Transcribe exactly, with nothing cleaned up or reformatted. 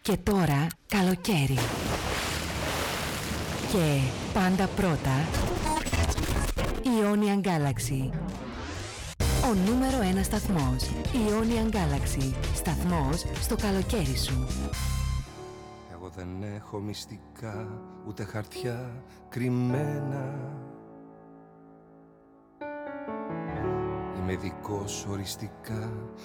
Και τώρα καλοκαίρι. Και πάντα πρώτα Ionian Galaxy. Ο νούμερο ένα σταθμός. Ionian Galaxy. Σταθμός στο καλοκαίρι σου. Εγώ δεν έχω μυστικά, ούτε χαρτιά κρυμμένα. Είμαι δικός οριστικά